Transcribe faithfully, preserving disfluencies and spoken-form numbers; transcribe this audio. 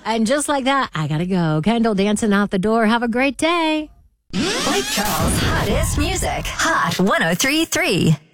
And just like that, I gotta go. Kendall dancing out the door. Have a great day. Lake Charles' hottest music. Hot one oh three point three.